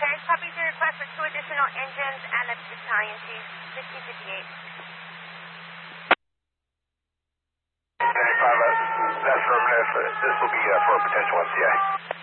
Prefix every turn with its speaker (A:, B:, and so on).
A: Paris copies your request for 2 additional engines and a battalion chief, 1558.
B: That's for, this will be for a potential MCA.